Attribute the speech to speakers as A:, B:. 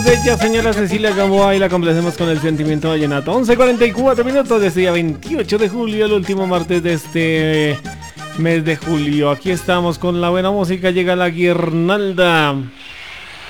A: Bella señora Cecilia Gamboa y la complacemos con el sentimiento vallenato. 11:44 minutos de este día 28 de julio, el último martes de este mes de julio. Aquí estamos con la buena música, llega la guirnalda.